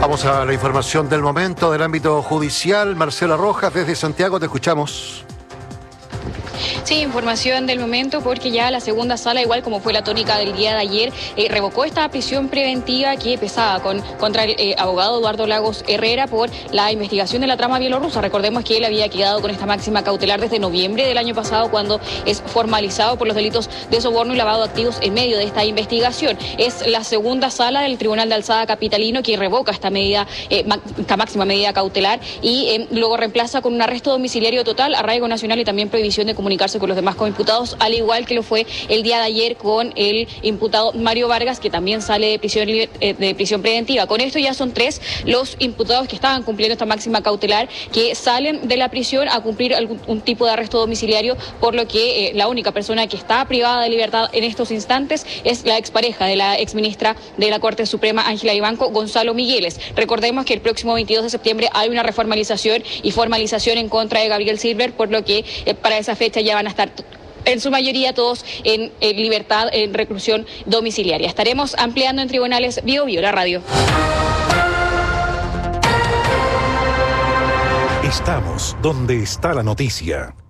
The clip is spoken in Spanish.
Vamos a la información del momento del ámbito judicial. Marcela Rojas, desde Santiago, te escuchamos. Sí, información del momento porque ya la segunda sala, igual como fue la tónica del día de ayer, revocó esta prisión preventiva que pesaba contra el abogado Eduardo Lagos Herrera por la investigación de la trama bielorrusa. Recordemos que él había quedado con esta máxima cautelar desde noviembre del año pasado, cuando es formalizado por los delitos de soborno y lavado de activos en medio de esta investigación. Es la segunda sala del Tribunal de Alzada capitalino que revoca esta medida, esta máxima medida cautelar, y luego reemplaza con un arresto domiciliario total, arraigo nacional y también prohibición de comunicarse con los demás coimputados, al igual que lo fue el día de ayer con el imputado Mario Vargas, que también sale de prisión preventiva. Con esto ya son 3 los imputados que estaban cumpliendo esta máxima cautelar, que salen de la prisión a cumplir algún tipo de arresto domiciliario, por lo que la única persona que está privada de libertad en estos instantes es la expareja de la exministra de la Corte Suprema, Ángela Vivanco, Gonzalo Migueles. Recordemos que el próximo 22 de septiembre hay una reformalización y formalización en contra de Gabriel Silver, por lo que para esa fecha ya van a estar en su mayoría todos en libertad, en reclusión domiciliaria. Estaremos ampliando en tribunales Bio Bio, la radio. Estamos donde está la noticia.